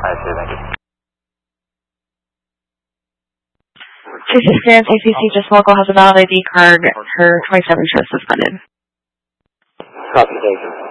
Alright, sir, thank you. Case experience, ACC just local has a valid ID card. Her 27 shows suspended. Copy, thank you.